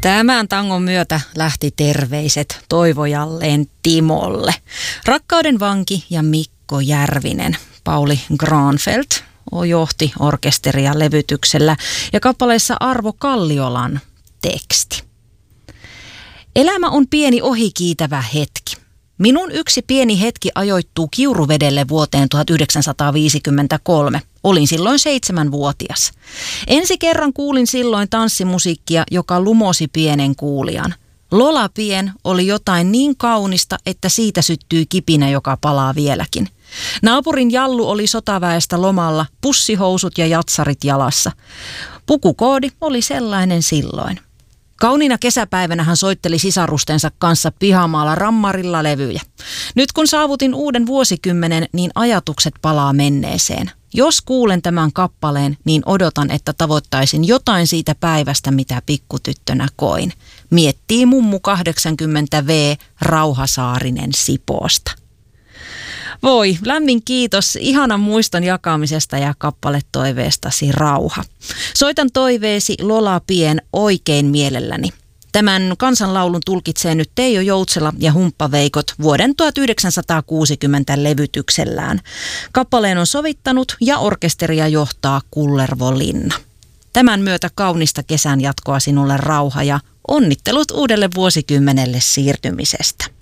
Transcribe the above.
Tämän tangon myötä lähti terveiset toivojalleen Timolle. Rakkauden vanki ja Mikko Järvinen. Pauli Granfeldt johti orkesteria levytyksellä ja kappaleessa Arvo Kalliolan teksti. Elämä on pieni ohikiitävä hetki. Minun yksi pieni hetki ajoittuu Kiuruvedelle vuoteen 1953. Olin silloin 7-vuotias. Ensi kerran kuulin silloin tanssimusiikkia, joka lumosi pienen kuulijan. Lola Pien oli jotain niin kaunista, että siitä syttyi kipinä, joka palaa vieläkin. Naapurin Jallu oli sotaväestä lomalla, pussihousut ja jatsarit jalassa. Pukukoodi oli sellainen silloin. Kauniina kesäpäivänä hän soitteli sisarustensa kanssa pihamaalla rammarilla levyjä. Nyt kun saavutin uuden vuosikymmenen, niin ajatukset palaa menneeseen. Jos kuulen tämän kappaleen, niin odotan, että tavoittaisin jotain siitä päivästä, mitä pikkutyttönä koin. Miettii mummu 80V Rauhasaarinen Sipoosta. Voi, lämmin kiitos ihanan muiston jakamisesta ja kappaletoiveestasi Rauha. Soitan toiveesi Lola Pien oikein mielelläni. Tämän kansanlaulun tulkitsee nyt Teijo Joutsela ja Humppaveikot vuoden 1960 levytyksellään. Kappaleen on sovittanut ja orkesteria johtaa Kullervo Linna. Tämän myötä kaunista kesän jatkoa sinulle Rauha ja onnittelut uudelle vuosikymmenelle siirtymisestä.